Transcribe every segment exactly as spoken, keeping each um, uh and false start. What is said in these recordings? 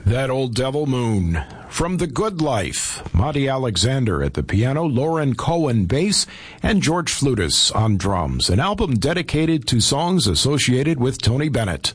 That Old Devil Moon. From The Good Life, Monty Alexander at the piano, Lauren Cohen bass, and George Flutis on drums. An album dedicated to songs associated with Tony Bennett.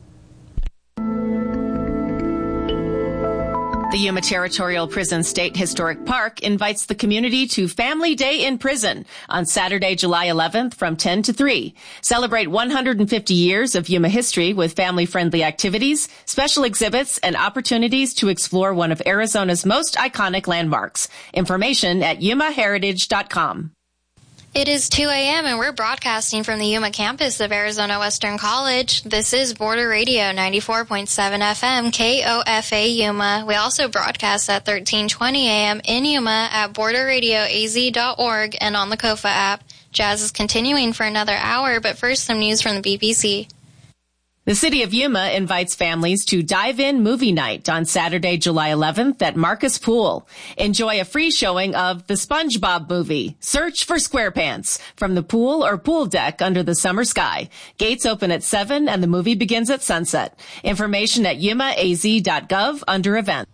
The Yuma Territorial Prison State Historic Park invites the community to Family Day in Prison on Saturday, July eleventh from ten to three. Celebrate one hundred fifty years of Yuma history with family-friendly activities, special exhibits, and opportunities to explore one of Arizona's most iconic landmarks. Information at yuma heritage dot com. It is two a.m. and we're broadcasting from the Yuma campus of Arizona Western College. This is Border Radio ninety-four point seven F M, K O F A Yuma. We also broadcast at thirteen twenty a.m. in Yuma at border radio a z dot org and on the C O F A app. Jazz is continuing for another hour, but first some news from the B B C. The city of Yuma invites families to Dive In Movie Night on Saturday, July eleventh at Marcus Pool. Enjoy a free showing of The SpongeBob Movie, Search for SquarePants, from the pool or pool deck under the summer sky. Gates open at seven and the movie begins at sunset. Information at yuma a z dot gov under events.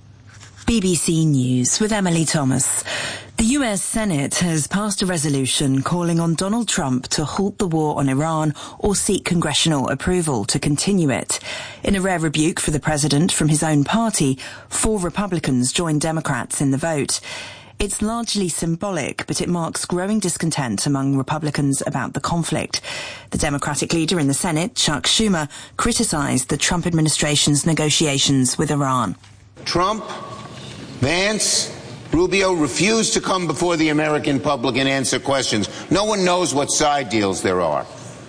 B B C News with Emily Thomas. The U S Senate has passed a resolution calling on Donald Trump to halt the war on Iran or seek congressional approval to continue it. In a rare rebuke for the president from his own party, four Republicans joined Democrats in the vote. It's largely symbolic, but it marks growing discontent among Republicans about the conflict. The Democratic leader in the Senate, Chuck Schumer, criticized the Trump administration's negotiations with Iran. Trump, Vance, Rubio refused to come before the American public and answer questions. No one knows what side deals there are.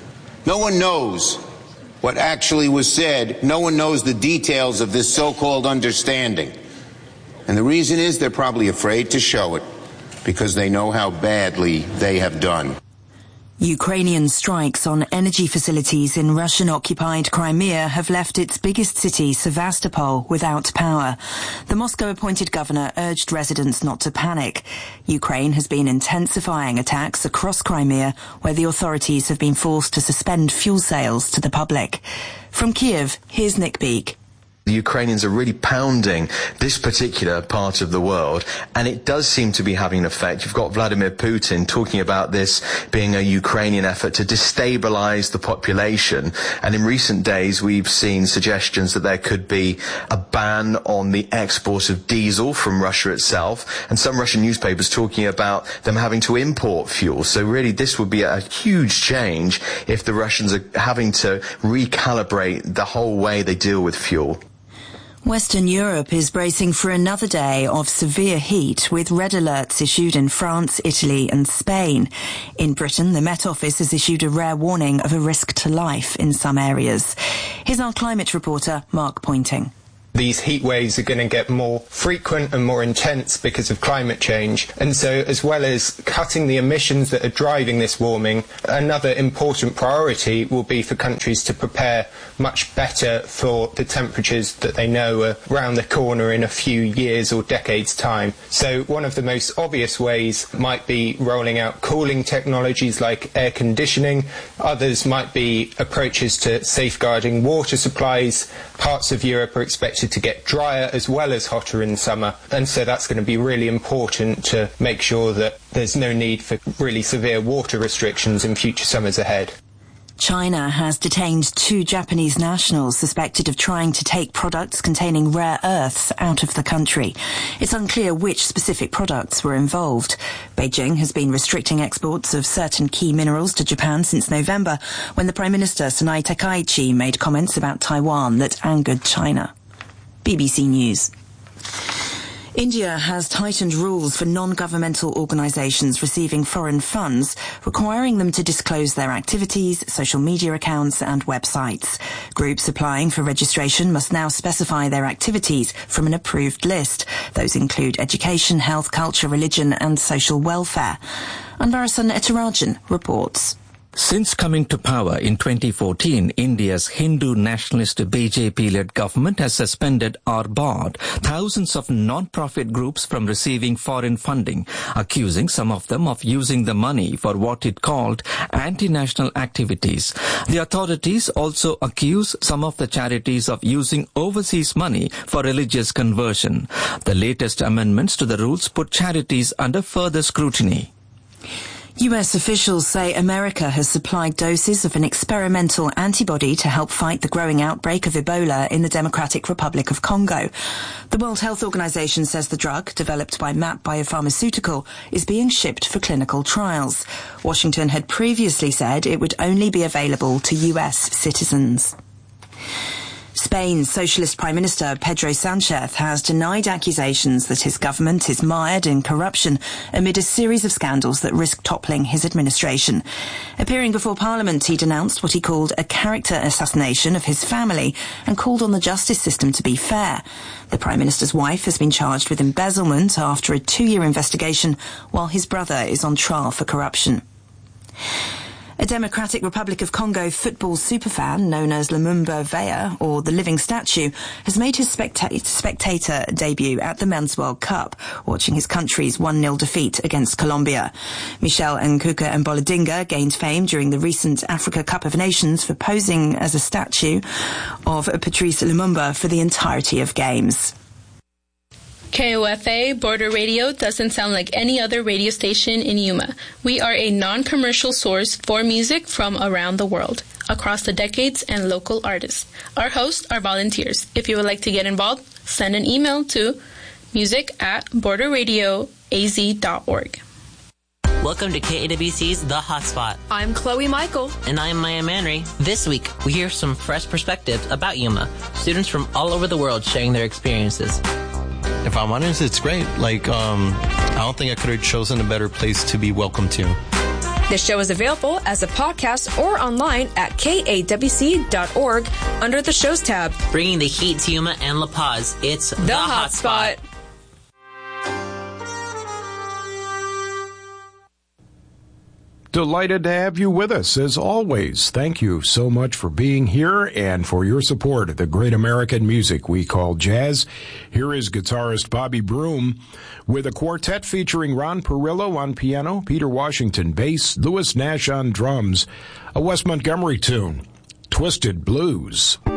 No one knows what actually was said. No one knows the details of this so-called understanding. And the reason is they're probably afraid to show it because they know how badly they have done. Ukrainian strikes on energy facilities in Russian-occupied Crimea have left its biggest city, Sevastopol, without power. The Moscow-appointed governor urged residents not to panic. Ukraine has been intensifying attacks across Crimea, where the authorities have been forced to suspend fuel sales to the public. From Kiev, here's Nick Beak. The Ukrainians are really pounding this particular part of the world, and it does seem to be having an effect. You've got Vladimir Putin talking about this being a Ukrainian effort to destabilize the population. And in recent days, we've seen suggestions that there could be a ban on the export of diesel from Russia itself, and some Russian newspapers talking about them having to import fuel. So really, this would be a huge change if the Russians are having to recalibrate the whole way they deal with fuel. Western Europe is bracing for another day of severe heat, with red alerts issued in France, Italy and Spain. In Britain, the Met Office has issued a rare warning of a risk to life in some areas. Here's our climate reporter, Mark Pointing. These heat waves are going to get more frequent and more intense because of climate change. And so, as well as cutting the emissions that are driving this warming, another important priority will be for countries to prepare much better for the temperatures that they know are around the corner in a few years or decades' time. So one of the most obvious ways might be rolling out cooling technologies like air conditioning. Others might be approaches to safeguarding water supplies. Parts of Europe are expected to get drier as well as hotter in summer, and so that's going to be really important to make sure that there's no need for really severe water restrictions in future summers ahead. China has detained two Japanese nationals suspected of trying to take products containing rare earths out of the country. It's unclear which specific products were involved. Beijing has been restricting exports of certain key minerals to Japan since November, when the Prime Minister Sonai Takaichi made comments about Taiwan that angered China. B B C News. India has tightened rules for non-governmental organisations receiving foreign funds, requiring them to disclose their activities, social media accounts and websites. Groups applying for registration must now specify their activities from an approved list. Those include education, health, culture, religion and social welfare. Anvarasan Etarajan reports. Since coming to power in twenty fourteen, India's Hindu nationalist B J P-led government has suspended or barred thousands of non-profit groups from receiving foreign funding, accusing some of them of using the money for what it called anti-national activities. The authorities also accuse some of the charities of using overseas money for religious conversion. The latest amendments to the rules put charities under further scrutiny. U S officials say America has supplied doses of an experimental antibody to help fight the growing outbreak of Ebola in the Democratic Republic of Congo. The World Health Organization says the drug, developed by M A P Biopharmaceutical, is being shipped for clinical trials. Washington had previously said it would only be available to U S citizens. Spain's Socialist Prime Minister Pedro Sánchez has denied accusations that his government is mired in corruption amid a series of scandals that risk toppling his administration. Appearing before Parliament, he denounced what he called a character assassination of his family and called on the justice system to be fair. The Prime Minister's wife has been charged with embezzlement after a two-year investigation, while his brother is on trial for corruption. A Democratic Republic of Congo football superfan known as Lumumba Veya, or the Living Statue, has made his specta- spectator debut at the Men's World Cup, watching his country's one nil defeat against Colombia. Michel Nkuka Mboladinga gained fame during the recent Africa Cup of Nations for posing as a statue of Patrice Lumumba for the entirety of games. K O F A Border Radio doesn't sound like any other radio station in Yuma. We are a non-commercial source for music from around the world, across the decades and local artists. Our hosts are volunteers. If you would like to get involved, send an email to music at border radio a z dot org. Welcome to K A W C's The Hotspot. I'm Chloe Michael. And I'm Maya Manry. This week, we hear some fresh perspectives about Yuma. Students from all over the world sharing their experiences. If I'm honest, it's great. Like, um, I don't think I could have chosen a better place to be welcome to. This show is available as a podcast or online at K A W C dot org under the Shows tab. Bringing the heat to Yuma and La Paz, it's The, the Hotspot. Hot Delighted to have you with us, as always. Thank you so much for being here and for your support of the great American music we call jazz. Here is guitarist Bobby Broom with a quartet featuring Ron Perillo on piano, Peter Washington bass, Louis Nash on drums, a Wes Montgomery tune, Twisted Blues.